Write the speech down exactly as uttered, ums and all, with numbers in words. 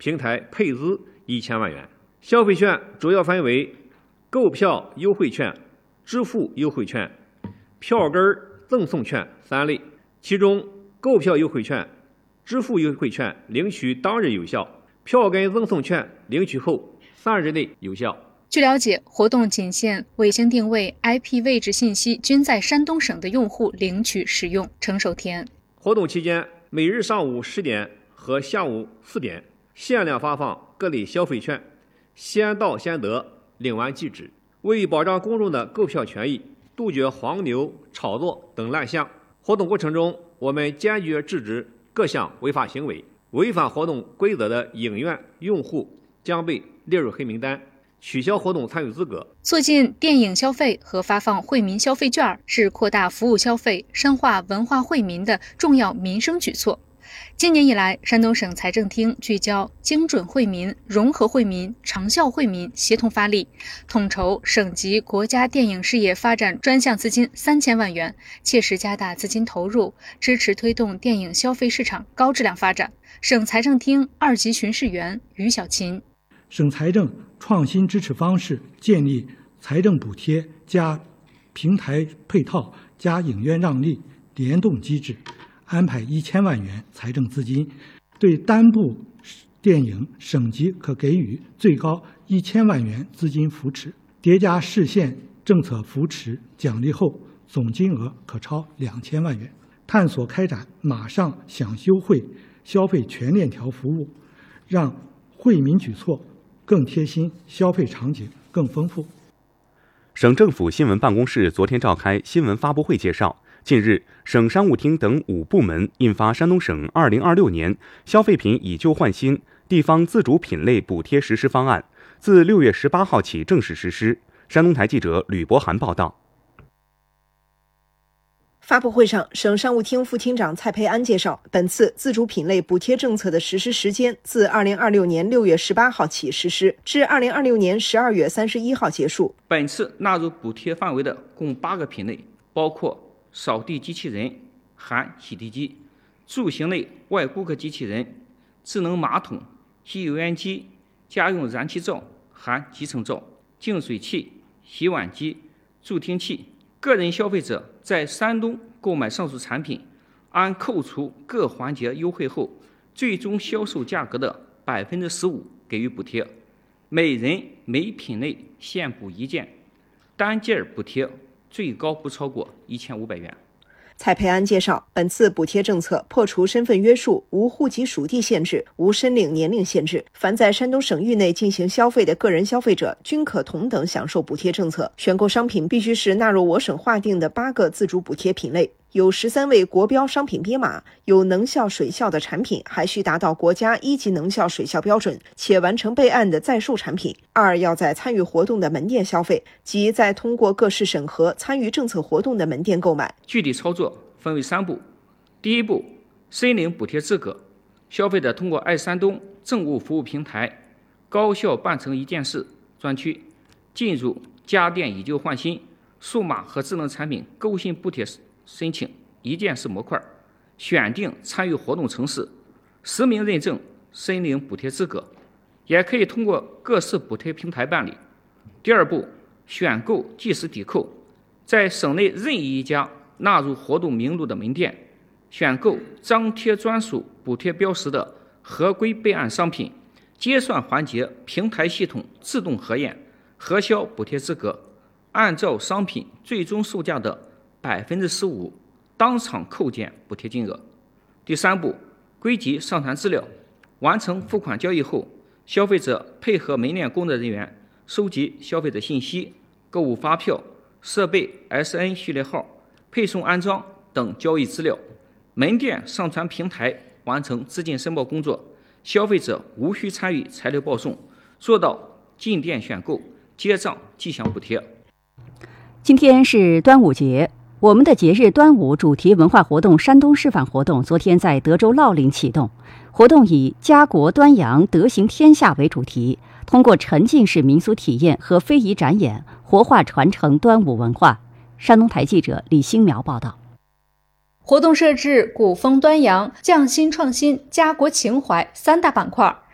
平台配资一千万元。消费券主要分为购票优惠券、支付优惠券、票根赠送券三类，其中购票优惠券、支付优惠券领取当日有效，票根赠送券领取后三日内有效。 据了解，活动仅限卫星定位、I P 位置信息均在山东省的用户领取使用。程守田， 活动期间，每日上午十点和下午四点限量发放各类消费券，先到先得，领完即止。为保障公众的购票权益，杜绝黄牛、炒作等乱象，活动过程中，我们坚决制止各项违法行为。违反活动规则的影院用户将被列入黑名单，取消活动参与资格。 促进电影消费和发放惠民消费券是扩大服务消费、深化文化惠民的重要民生举措。今年以来，山东省财政厅聚焦精准惠民、融合惠民、长效惠民，协同发力，统筹省级国家电影事业发展专项资金三千万元，切实加大资金投入，支持推动电影消费市场高质量发展。省财政厅二级巡视员于小琴， 省财政创新支持方式，建立财政补贴加平台配套加影院让利联动机制，安排一千万元财政资金，对单部电影省级可给予最高一千万元资金扶持，叠加市县政策扶持奖励后，总金额可超两千万元。探索开展马上享优惠消费全链条服务，让惠民举措更贴心，消费场景更丰富。 省政府新闻办公室昨天召开新闻发布会介绍，近日，省商务厅等五部门印发《山东省二零二六年消费品以旧换新地方自主品类补贴实施方案》，自六月十八号起正式实施。山东台记者吕博涵报道。 发布会上，省商务厅副厅长蔡培安介绍，本次自主品类补贴政策的实施时间自二零二六年六月十八号起实施，至二零二六年十二月三十一号结束。 本次纳入补贴范围的共八个品类，包括扫地机器人含洗地机、住行类外顾客机器人、智能马桶、吸油烟机、家用燃气灶含集成灶、净水器、洗碗机、助听器。个人消费者在山东购买上述产品，按扣除各环节优惠后，最终销售价格的百分之十五给予补贴，每人每品类限补一件，单件补贴最高不超过一千五百元。 蔡培安介绍，本次补贴政策破除身份约束，无户籍属地限制，无申领年龄限制，凡在山东省域内进行消费的个人消费者均可同等享受补贴政策。选购商品必须是纳入我省划定的八个自主补贴品类，有十三位国标商品编码，有能效水效的产品还需达到国家一级能效水效标准，且完成备案的在售产品。二要在参与活动的门店消费，即在通过各市审核参与政策活动的门店购买。 具体操作分为三步。第一步，申领补贴资格，消费者通过爱山东政务服务平台高效办成一件事专区，进入家电以旧换新、数码和智能产品购新补贴申请一件事模块，选定参与活动城市，实名认证申领补贴资格，也可以通过各市补贴平台办理。第二步，选购即时抵扣，在省内任意一家纳入活动名录的门店，选购张贴专属补贴标识的合规备案商品，结算环节平台系统自动核验，核销补贴资格，按照商品最终售价的百分之十五当场扣减补贴金额。第三步，归集上传资料，完成付款交易后，消费者配合门店工作人员收集消费者信息、购物发票、设备 S N 序列号、配送安装等交易资料，门店上传平台完成资金申报工作，消费者无需参与材料报送，做到进店选购、结账即享补贴。 今天是端午节，我们的节日端午主题文化活动山东示范活动昨天在德州乐陵启动。活动以家国端阳德行天下为主题，通过沉浸式民俗体验和非遗展演，活化传承端午文化。山东台记者李新苗报道。 活动设置古风端阳、匠心创新、家国情怀三大板块，